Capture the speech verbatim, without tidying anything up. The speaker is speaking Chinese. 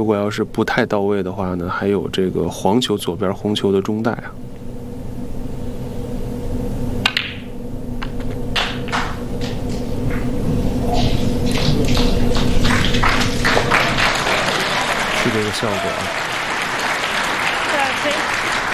如果要是不太到位的话呢，还有这个黄球左边红球的中带啊。是这个效果啊。 对，可以。